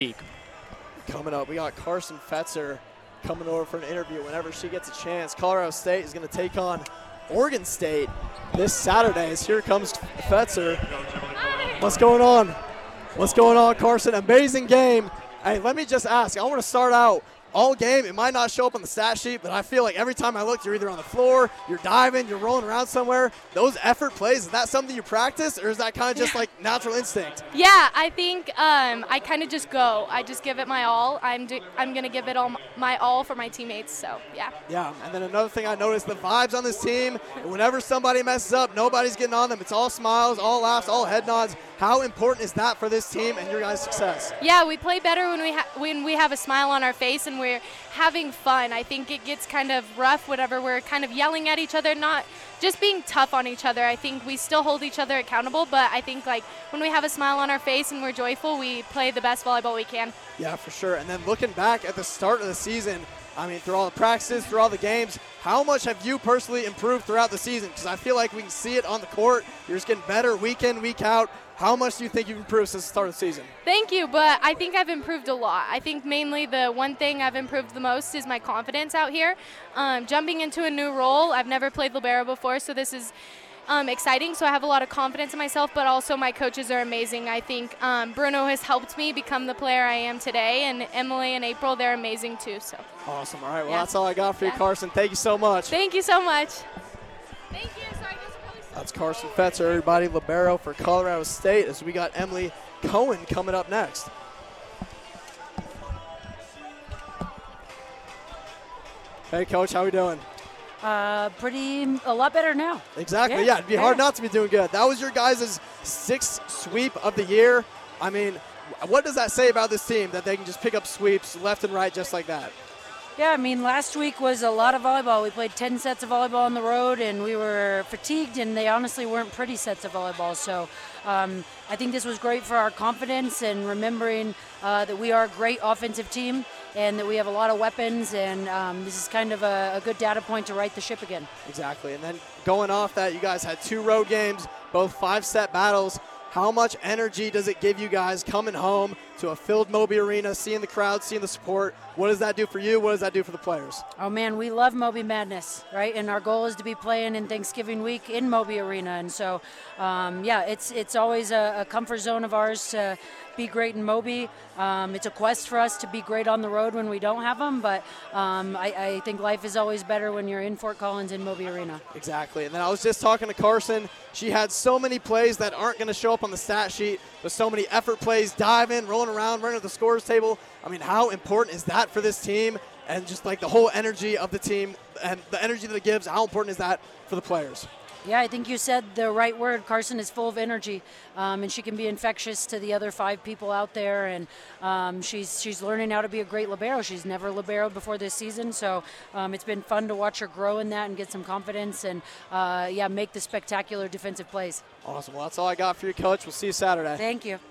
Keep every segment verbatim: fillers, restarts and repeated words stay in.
Coming up, we got Carson Fetzer coming over for an interview whenever she gets a chance. Colorado State is going to take on Oregon State this Saturday. As here comes Fetzer. What's going on? What's going on, Carson? Amazing game. Hey, let me just ask. I want to start out. All game, it might not show up on the stat sheet, but I feel like every time I look, you're either on the floor, you're diving, you're rolling around somewhere. Those effort plays, is that something you practice, or is that kind of just like natural instinct? Yeah, I think um, I kind of just go. I just give it my all. I'm do- I'm going to give it all my all for my teammates, so yeah. Yeah, and then another thing I noticed, the vibes on this team, whenever somebody messes up, nobody's getting on them. It's all smiles, all laughs, all head nods. How important is that for this team and your guys' success? Yeah, we play better when we ha- when we have a smile on our face and we're having fun. I think it gets kind of rough whenever we're kind of yelling at each other, not just being tough on each other. I think we still hold each other accountable, but I think like when we have a smile on our face and we're joyful, we play the best volleyball we can. Yeah, for sure. And then looking back at the start of the season, I mean, through all the practices, through all the games, how much have you personally improved throughout the season? Because I feel like we can see it on the court. You're just getting better week in, week out. How much do you think you've improved since the start of the season? Thank you, but I think I've improved a lot. I think mainly the one thing I've improved the most is my confidence out here. Um, jumping into a new role, I've never played libero before, so this is um, exciting. So I have a lot of confidence in myself, but also my coaches are amazing. I think um, Bruno has helped me become the player I am today, and Emily and April, they're amazing too. So awesome. All right, well, yeah. that's all I got for yeah. you, Carson. Thank you so much. Thank you so much. Thank you. Sorry, That's Carson Fetzer, everybody, libero for Colorado State, as we got Emily Cohen coming up next. Hey, Coach, how we doing? Uh, pretty, a lot better now. Exactly, yeah. yeah It'd be yeah. hard not to be doing good. That was your guys' sixth sweep of the year. I mean, what does that say about this team, that they can just pick up sweeps left and right just like that? Yeah, I mean, last week was a lot of volleyball. We played ten sets of volleyball on the road, and we were fatigued, and they honestly weren't pretty sets of volleyball. So um, I think this was great for our confidence and remembering uh, that we are a great offensive team and that we have a lot of weapons, and um, this is kind of a, a good data point to right the ship again. Exactly, and then going off that, you guys had two road games, both five-set battles. How much energy does it give you guys coming home to a filled Moby Arena, seeing the crowd, seeing the support? What does that do for you? What does that do for the players? Oh, man, we love Moby Madness, right? And our goal is to be playing in Thanksgiving week in Moby Arena. And so, um, yeah, it's it's always a, a comfort zone of ours to be great in Moby. Um, it's a quest for us to be great on the road when we don't have them, but um, I, I think life is always better when you're in Fort Collins in Moby Arena. Exactly. And then I was just talking to Carson. She had so many plays that aren't going to show up on the stat sheet, but so many effort plays, diving, rolling around, running to the scores table. I mean, how important is that for this team, and just like the whole energy of the team and the energy that it gives, how important is that for the players? Yeah, I think you said the right word. Carson is full of energy, um, and she can be infectious to the other five people out there. And um, she's she's learning how to be a great libero. She's never liberoed before this season, so um, it's been fun to watch her grow in that and get some confidence and, uh, yeah, make the spectacular defensive plays. Awesome. Well, that's all I got for you, Coach. We'll see you Saturday. Thank you.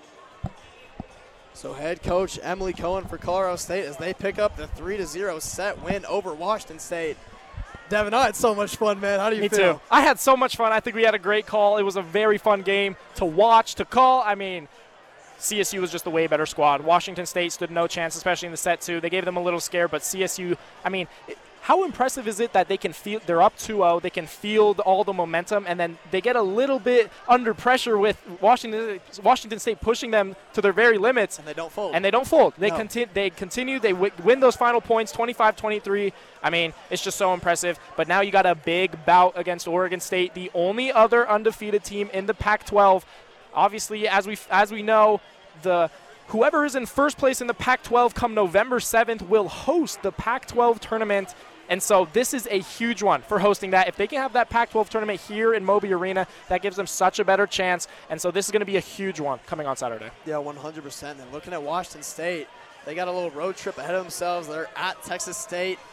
So head coach Emily Cohen for Colorado State as they pick up the three to zero set win over Washington State. Devin, I had so much fun, man. How do you Me feel? too. I had so much fun. I think we had a great call. It was a very fun game to watch, to call. I mean, C S U was just a way better squad. Washington State stood no chance, especially in the set two. They gave them a little scare, but C S U, I mean, it, how impressive is it that they can feel, they're up two oh, they can field all the momentum, and then they get a little bit under pressure with Washington Washington State pushing them to their very limits. And they don't fold. And they don't fold. They, no. conti- they continue. They w- win those final points, twenty-five twenty-three. I mean, it's just so impressive. But now you got a big bout against Oregon State, the only other undefeated team in the Pac twelve. Obviously, as we as we know, the whoever is in first place in the Pac twelve come November seventh will host the Pac twelve tournament. And so this is a huge one for hosting that. If they can have that Pac twelve tournament here in Moby Arena, that gives them such a better chance. And so this is going to be a huge one coming on Saturday. Yeah, one hundred percent. And looking at Washington State, they got a little road trip ahead of themselves. They're at Texas State.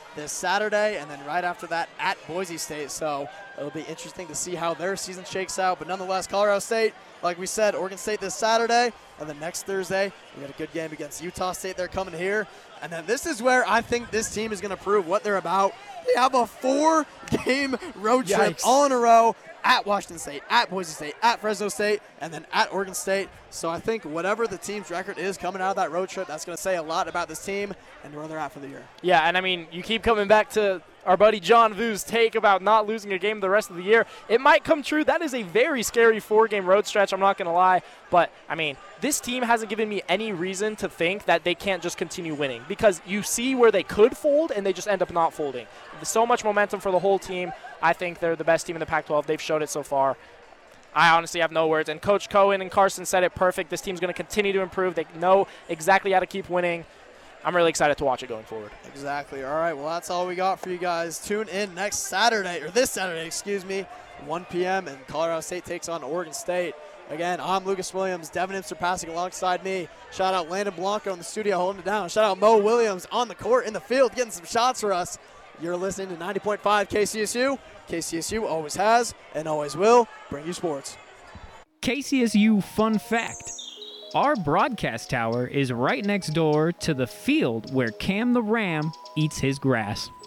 this Saturday, and then right after that at Boise State. So it'll be interesting to see how their season shakes out. But nonetheless, Colorado State, like we said, Oregon State this Saturday, and then next Thursday, we got a good game against Utah State. They're coming here. And then this is where I think this team is going to prove what they're about. They have a four-game road trip Yikes. all in a row at Washington State, at Boise State, at Fresno State, and then at Oregon State. So I think whatever the team's record is coming out of that road trip, that's going to say a lot about this team and where they're at for the year. Yeah, and I mean, you keep coming back to our buddy John Vu's take about not losing a game the rest of the year. It might come true. That is a very scary four-game road stretch, I'm not going to lie. But, I mean, this team hasn't given me any reason to think that they can't just continue winning, because you see where they could fold and they just end up not folding. There's so much momentum for the whole team. I think they're the best team in the Pac twelve. They've showed it so far. I honestly have no words. And Coach Cohen and Carson said it perfect. This team's going to continue to improve. They know exactly how to keep winning. I'm really excited to watch it going forward. Exactly. All right, well, that's all we got for you guys. Tune in next Saturday, or this Saturday, excuse me, one p.m., and Colorado State takes on Oregon State. Again, I'm Lucas Williams, Devin Imster passing alongside me. Shout out Landon Blanco in the studio holding it down. Shout out Mo Williams on the court, in the field, getting some shots for us. You're listening to ninety point five K C S U. K C S U always has and always will bring you sports. K C S U fun fact. Our broadcast tower is right next door to the field where Cam the Ram eats his grass.